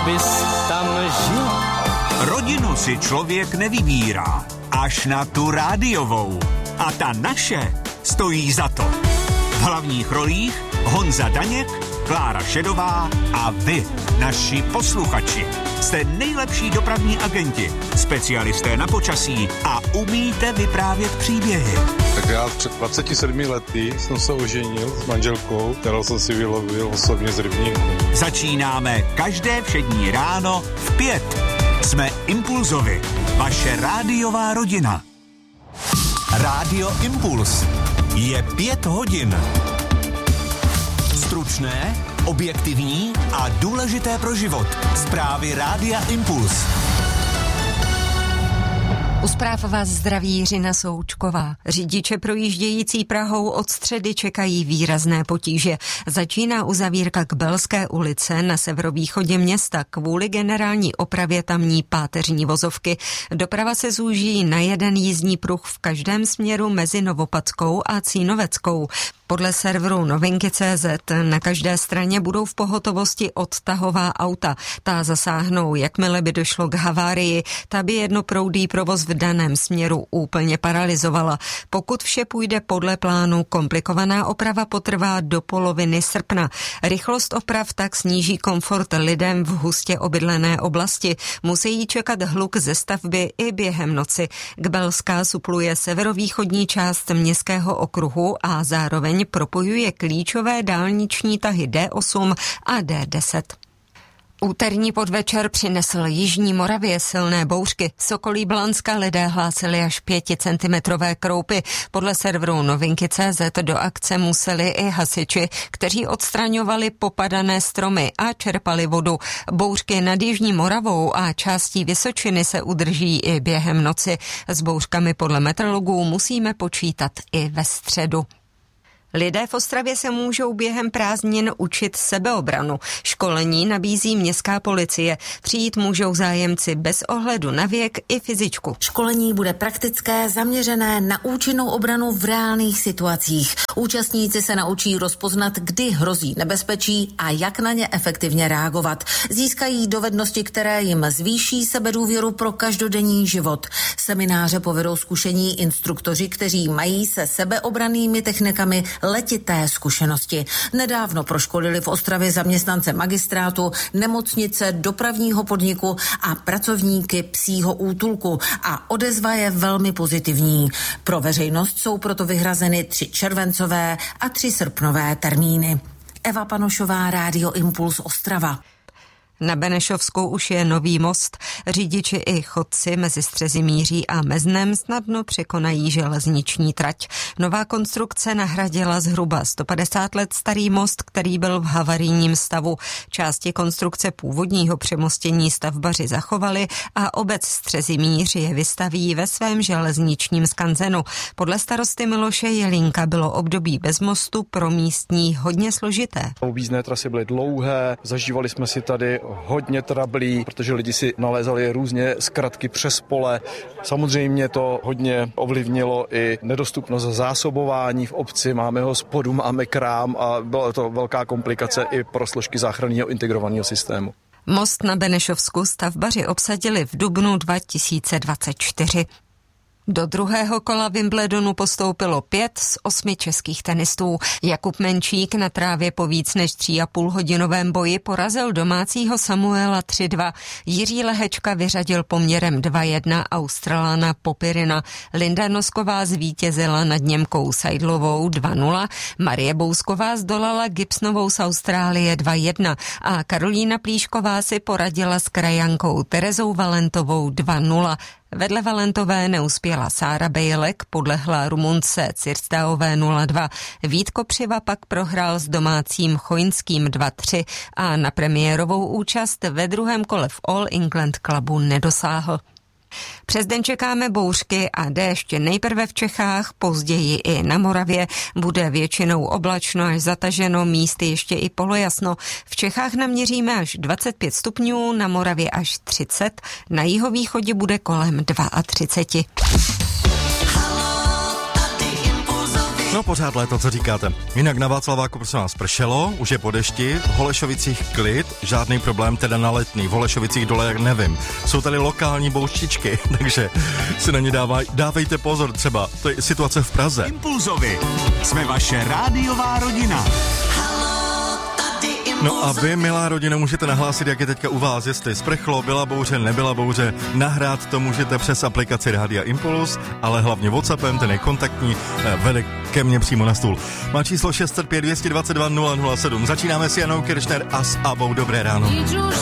abys tam žil. Rodinu si člověk nevybírá, až na tu rádiovou. A ta naše stojí za to. V hlavních rolích Honza Daněk, Klára Šedová a vy, naši posluchači. Jste nejlepší dopravní agenti, specialisté na počasí a umíte vyprávět příběhy. Tak já před 27 lety jsem se oženil s manželkou, kterou jsem si vylovil osobně z rybníku. Začínáme každé všední ráno v 5. Jsme Impulzovi, vaše rádiová rodina. Rádio Impuls. Je 5 hodin. Stručné, objektivní a důležité pro život. Zprávy Rádia Impuls. U zpráv vás zdraví Jiřina Součková. Řidiče projíždějící Prahou od středy čekají výrazné potíže. Začíná uzavírka Kbelské ulice na severovýchodě města. Kvůli generální opravě tamní páteřní vozovky. Doprava se zúží na jeden jízdní pruh v každém směru mezi Novopadskou a Cínoveckou. Podle serveru Novinky.cz na každé straně budou v pohotovosti odtahová auta. Ta zasáhnou, jakmile by došlo k havárii, ta by jednoproudý provoz v daném směru úplně paralyzovala. Pokud vše půjde podle plánu, komplikovaná oprava potrvá do poloviny srpna. Rychlost oprav tak sníží komfort lidem v hustě obydlené oblasti. Musí čekat hluk ze stavby i během noci. Kbelská supluje severovýchodní část městského okruhu a zároveň propojuje klíčové dálniční tahy D8 a D10. Úterní podvečer přinesl jižní Moravě silné bouřky. V Sokolí Blanska lidé hlásili až 5centimetrové kroupy. Podle serveru Novinky.cz do akce museli i hasiči, kteří odstraňovali popadané stromy a čerpali vodu. Bouřky nad jižní Moravou a částí Vysočiny se udrží i během noci. S bouřkami podle meteorologů musíme počítat i ve středu. Lidé v Ostravě se můžou během prázdnin učit sebeobranu. Školení nabízí městská policie. Přijít můžou zájemci bez ohledu na věk i fyzičku. Školení bude praktické, zaměřené na účinnou obranu v reálných situacích. Účastníci se naučí rozpoznat, kdy hrozí nebezpečí a jak na ně efektivně reagovat. Získají dovednosti, které jim zvýší sebedůvěru pro každodenní život. Semináře povedou zkušení instruktoři, kteří mají se sebeobrannými technikami letité zkušenosti. Nedávno proškolili v Ostravě zaměstnance magistrátu, nemocnice, dopravního podniku a pracovníky psího útulku a odezva je velmi pozitivní. Pro veřejnost jsou proto vyhrazeny 3 červencové a 3 srpnové termíny. Eva Panošová, Rádio Impuls Ostrava. Na Benešovskou už je nový most. Řidiči i chodci mezi Střezimíří a Meznem snadno překonají železniční trať. Nová konstrukce nahradila zhruba 150 let starý most, který byl v havarijním stavu. Části konstrukce původního přemostění stavbaři zachovali a obec Střezimíř je vystaví ve svém železničním skanzenu. Podle starosty Miloše Jelínka bylo období bez mostu pro místní hodně složité. Objízdné trasy byly dlouhé, zažívali jsme si tady hodně trablí, protože lidi si nalézali různě zkratky přes pole. Samozřejmě to hodně ovlivnilo i nedostupnost zásobování v obci. Máme hospodu, máme krám a byla to velká komplikace i pro složky záchranného integrovaného systému. Most na Benešovsku stavbaři obsadili v dubnu 2024. Do druhého kola Wimbledonu postoupilo 5 z 8 českých tenistů. Jakub Menčík na trávě po víc než 3,5hodinovém boji porazil domácího Samuela 3-2. Jiří Lehečka vyřadil poměrem 2-1 Australana Popirina. Linda Nosková zvítězila nad Němkou Seidlovou 2-0. Marie Bousková zdolala Gibsonovou z Austrálie 2-1 a Karolína Plíšková si poradila s krajankou Terezou Valentovou 2-0. Vedle Valentové neuspěla Sára Bejlek, podlehla Rumunce Cirstaové 0-2. Vít Kopřiva pak prohrál s domácím Choňským 2-3 a na premiérovou účast ve druhém kole v All England Clubu nedosáhl. Přes den čekáme bouřky a déšť nejprve v Čechách, později i na Moravě. Bude většinou oblačno až zataženo, místy ještě i polojasno. V Čechách naměříme až 25 stupňů, na Moravě až 30, na jihovýchodě bude kolem 32. No pořád léto, co říkáte. Jinak na Václaváku prosím vás pršelo, už je po dešti, v Holešovicích klid, žádný problém teda na Letný, v Holešovicích dole nevím. Jsou tady lokální bouštičky, takže si na ně dávejte pozor třeba, to je situace v Praze. Impulzovi, jsme vaše rádiová rodina. No a vy, milá rodina, můžete nahlásit, jak je teďka u vás, jestli sprchlo, byla bouře, nebyla bouře. Nahrát to můžete přes aplikaci Rádia Impuls, ale hlavně WhatsAppem, ten je kontaktní, vede ke mně přímo na stůl. Má číslo 605 222 007. Začínáme s Janou Kiršner a s Abou. Dobré ráno.